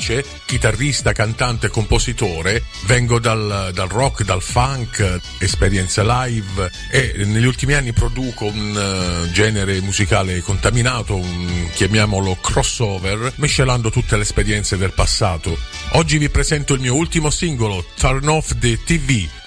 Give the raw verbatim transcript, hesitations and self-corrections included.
Felice, chitarrista, cantante, compositore. Vengo dal, dal rock, dal funk, esperienze live, e negli ultimi anni produco un uh, genere musicale contaminato, un, chiamiamolo crossover, miscelando tutte le esperienze del passato. Oggi vi presento il mio ultimo singolo, Turn Off the T V,